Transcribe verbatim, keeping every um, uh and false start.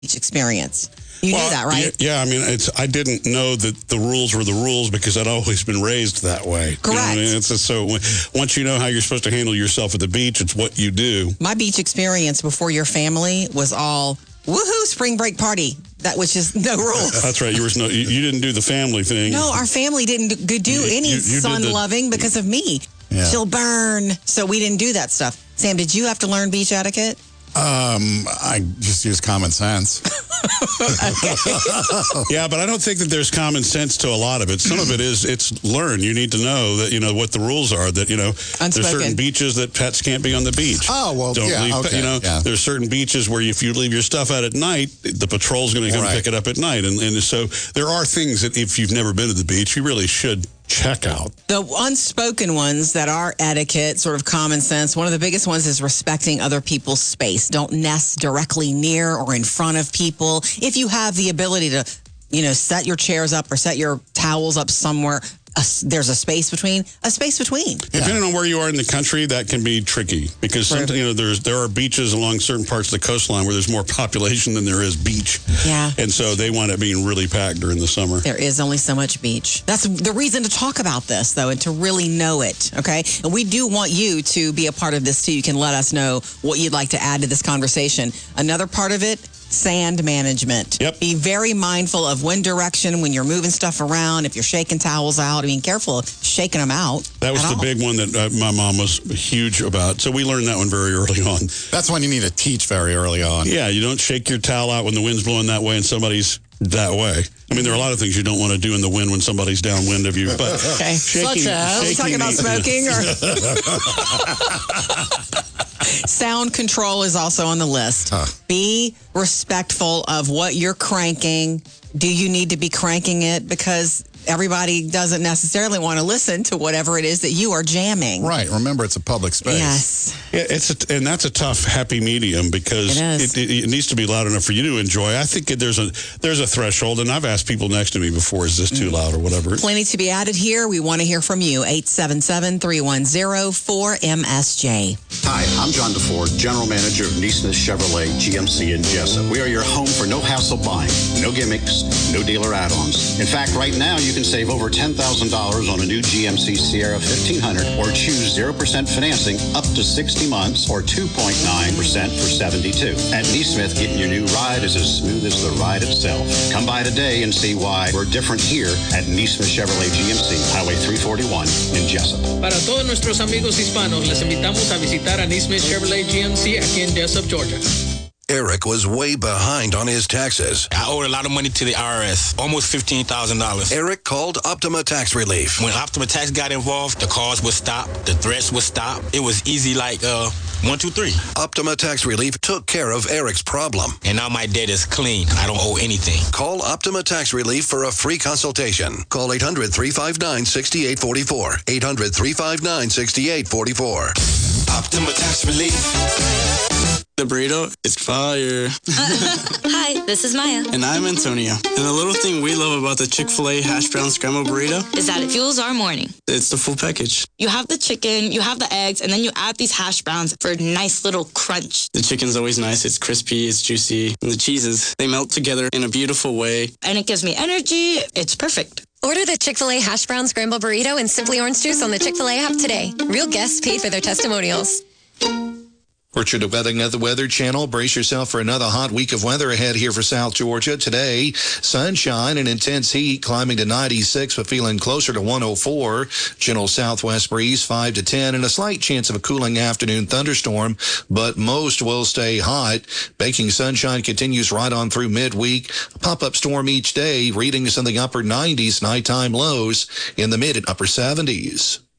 beach experience. You well, knew that, right? Yeah, yeah, I mean, it's. I didn't know that the rules were the rules because I'd always been raised that way. Correct. You know what I mean? It's just, so once you know how you're supposed to handle yourself at the beach, it's what you do. My beach experience before your family was all woohoo spring break party. That which is no rules. That's right. You were no. You, you didn't do the family thing. No, our family didn't do, do any you, you sun the, loving because of me. Yeah. She'll burn, so we didn't do that stuff. Sam, did you have to learn beach etiquette? Um, I just use common sense. Yeah, but I don't think that there's common sense to a lot of it. Some of it is it's learned. You need to know that, you know, what the rules are, that, you know, Unspoken. there's certain beaches that pets can't be on the beach. Oh, well, don't yeah, leave, okay, you know, yeah. there's certain beaches where if you leave your stuff out at night, the patrol's going to come Right. pick it up at night. And, and so there are things that if you've never been to the beach, you really should check out. The unspoken ones that are etiquette, sort of common sense, one of the biggest ones is respecting other people's space. Don't nest directly near or in front of people. If you have the ability to, you know, set your chairs up or set your towels up somewhere, a, there's a space between, a space between. Depending on where you are in the country, that can be tricky because True. sometimes, you know, there's there are beaches along certain parts of the coastline where there's more population than there is beach. Yeah. And so they wind up being really packed during the summer. There is only so much beach. That's the reason to talk about this, though, and to really know it, okay? And we do want you to be a part of this, too. You can let us know what you'd like to add to this conversation. Another part of it, sand management. Yep. Be very mindful of wind direction when you're moving stuff around, if you're shaking towels out. I mean, careful of shaking them out. That was at the all. big one that uh, my mom was huge about. So we learned that one very early on. That's one you need to teach very early on. Yeah, you don't shake your towel out when the wind's blowing that way and somebody's that way. I mean, there are a lot of things you don't want to do in the wind when somebody's downwind of you. But Okay. shaking, Such as? Are we talking shaking about the- smoking or? Sound control is also on the list. Huh. Be respectful of what you're cranking. Do you need to be cranking it? Because everybody doesn't necessarily want to listen to whatever it is that you are jamming. Right. Remember, it's a public space. Yes. Yeah, it's a, and that's a tough happy medium because It is. it, it, it needs to be loud enough for you to enjoy. I think there's a there's a threshold, and I've asked people next to me before, is this too loud or whatever? Plenty to be added here. We want to hear from you. eight seven seven, three one zero, four M S J. Hi, I'm John DeFord, General Manager of Neesmith Chevrolet G M C in Jessup. We are your home for no hassle buying, no gimmicks, no dealer add-ons. In fact, right now you can save over ten thousand dollars on a new G M C Sierra fifteen hundred or choose zero percent financing up to sixty months or two point nine percent for seventy-two. At Neesmith, getting your new ride is as smooth as the ride itself. Come by today and see why we're different here at Neesmith Chevrolet G M C, Highway three forty-one in Jessup. Para todos nuestros amigos hispanos, les invitamos a visitar a Neesmith Chevrolet G M C aquí en Jessup, Georgia. Eric was way behind on his taxes. I owed a lot of money to the I R S, almost fifteen thousand dollars. Eric called Optima Tax Relief. When Optima Tax got involved, the calls would stop, the threats would stop. It was easy like uh, one, two, three. Optima Tax Relief took care of Eric's problem. And now my debt is clean. I don't owe anything. Call Optima Tax Relief for a free consultation. Call eight hundred, three five nine, six eight four four. eight hundred, three five nine, six eight four four. Optima Tax Relief. The burrito is fire. Hi, this is Maya. And I'm Antonio. And the little thing we love about the Chick-fil-A hash brown scrambled burrito Is that it fuels our morning. it's the full package. You have the chicken, you have the eggs, and then you add these hash browns for a nice little crunch. The chicken's always nice. It's crispy, it's juicy. And the cheeses, they melt together in a beautiful way. And it gives me energy. It's perfect. Order the Chick-fil-A hash brown scramble burrito and Simply Orange Juice on the Chick-fil-A app today. Real guests paid for their testimonials. Orchard of Weather, the Weather Channel. Brace yourself for another hot week of weather ahead here for South Georgia. Today, sunshine and intense heat climbing to ninety-six, but feeling closer to one oh four. Gentle southwest breeze, five to ten, and a slight chance of a cooling afternoon thunderstorm, but most will stay hot. Baking sunshine continues right on through midweek. A pop-up storm each day, readings in the upper nineties, nighttime lows in the mid and upper seventies.